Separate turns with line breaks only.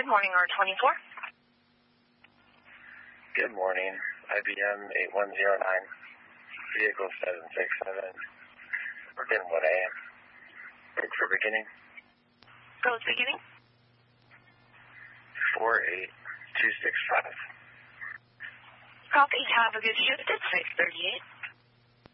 Good morning, R24.
Good morning. IBM 8109, vehicle 767, Kenwood AM. Look for beginning.
Goes beginning.
48265.
Copy. Have a good shift at 6:38.